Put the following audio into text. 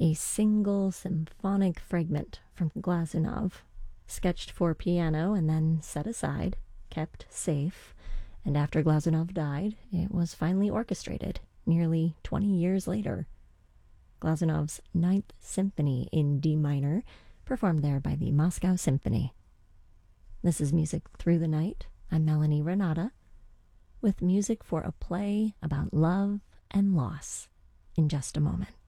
a single symphonic fragment from Glazunov, sketched for piano and then set aside, kept safe, and after Glazunov died, it was finally orchestrated nearly 20 years later. Glazunov's Ninth Symphony in D minor, performed there by the Moscow Symphony. This is Music Through the Night. I'm Melanie Renata, with music for a play about love and loss in just a moment.